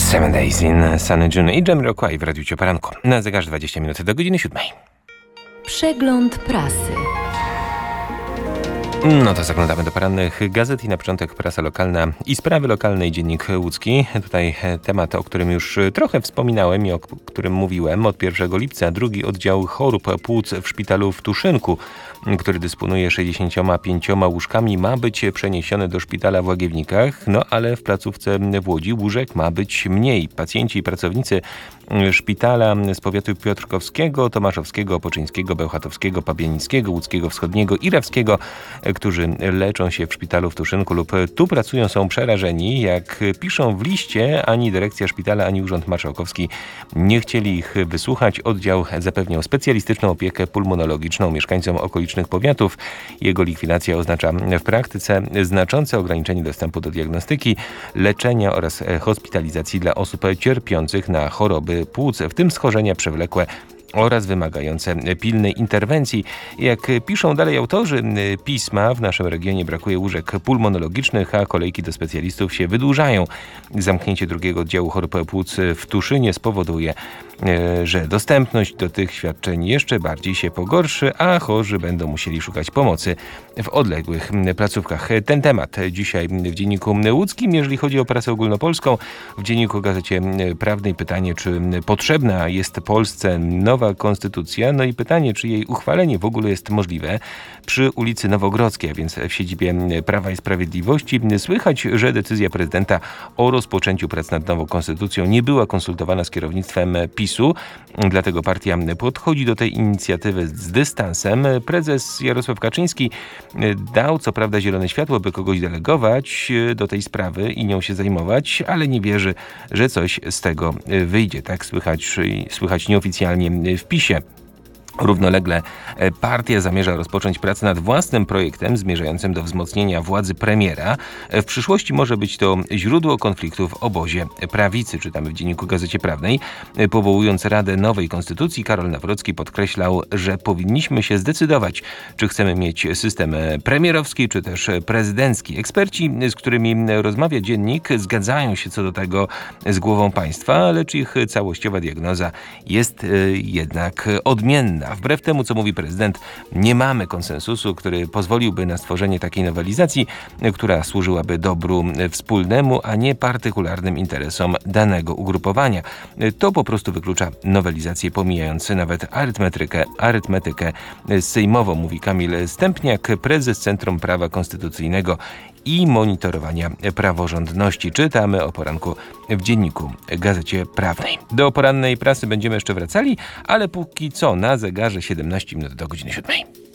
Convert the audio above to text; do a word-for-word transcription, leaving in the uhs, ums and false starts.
Seven Days in Sunny June i Jamiroquai w Radiu Cio Poranku. Na zegarze dwadzieścia minut do godziny siódmej. Przegląd prasy. No to zaglądamy do porannych gazet i na początek prasa lokalna i sprawy lokalne i Dziennik Łódzki. Tutaj temat, o którym już trochę wspominałem i o którym mówiłem. Od pierwszego lipca drugi oddział chorób płuc w szpitalu w Tuszynku, który dysponuje sześćdziesięcioma pięcioma łóżkami, ma być przeniesiony do szpitala w Łagiewnikach, no ale w placówce w Łodzi łóżek ma być mniej. Pacjenci i pracownicy szpitala z powiatu piotrkowskiego, tomaszowskiego, opoczyńskiego, bełchatowskiego, pabianickiego, łódzkiego wschodniego i rawskiego, którzy leczą się w szpitalu w Tuszynku lub tu pracują, są przerażeni. Jak piszą w liście, ani dyrekcja szpitala, ani Urząd Marszałkowski nie chcieli ich wysłuchać. Oddział zapewniał specjalistyczną opiekę pulmonologiczną mieszkańcom okolicznych powiatów. Jego likwidacja oznacza w praktyce znaczące ograniczenie dostępu do diagnostyki, leczenia oraz hospitalizacji dla osób cierpiących na choroby płuc, w tym schorzenia przewlekłe oraz wymagające pilnej interwencji. Jak piszą dalej autorzy pisma, w naszym regionie brakuje łóżek pulmonologicznych, a kolejki do specjalistów się wydłużają. Zamknięcie drugiego oddziału chorób płuc w Tuszynie spowoduje, że dostępność do tych świadczeń jeszcze bardziej się pogorszy, a chorzy będą musieli szukać pomocy w odległych placówkach. Ten temat dzisiaj w Dzienniku Łódzkim. Jeżeli chodzi o prasę ogólnopolską, w Dzienniku Gazecie Prawnej pytanie, czy potrzebna jest Polsce nowa konstytucja, no i pytanie, czy jej uchwalenie w ogóle jest możliwe. Przy ulicy Nowogrodzkiej, a więc w siedzibie Prawa i Sprawiedliwości, słychać, że decyzja prezydenta o rozpoczęciu prac nad nową konstytucją nie była konsultowana z kierownictwem PiSu, dlatego partia podchodzi do tej inicjatywy z dystansem. Prezes Jarosław Kaczyński dał co prawda zielone światło, by kogoś delegować do tej sprawy i nią się zajmować, ale nie wierzy, że coś z tego wyjdzie. Tak słychać, słychać nieoficjalnie w PiSie. Równolegle partia zamierza rozpocząć pracę nad własnym projektem zmierzającym do wzmocnienia władzy premiera. W przyszłości może być to źródło konfliktu w obozie prawicy, czytamy w Dzienniku Gazecie Prawnej. Powołując Radę Nowej Konstytucji, Karol Nawrocki podkreślał, że powinniśmy się zdecydować, czy chcemy mieć system premierowski, czy też prezydencki. Eksperci, z którymi rozmawia dziennik, zgadzają się co do tego z głową państwa, lecz ich całościowa diagnoza jest jednak odmienna. Wbrew temu, co mówi prezydent, nie mamy konsensusu, który pozwoliłby na stworzenie takiej nowelizacji, która służyłaby dobru wspólnemu, a nie partykularnym interesom danego ugrupowania. To po prostu wyklucza nowelizację, pomijając nawet arytmetykę, arytmetykę sejmową, mówi Kamil Stępniak, prezes Centrum Prawa Konstytucyjnego i Monitorowania Praworządności. Czytamy o poranku w Dzienniku Gazecie Prawnej. Do porannej prasy będziemy jeszcze wracali, ale póki co na zegarze siedemnaście minut do godziny siódmej.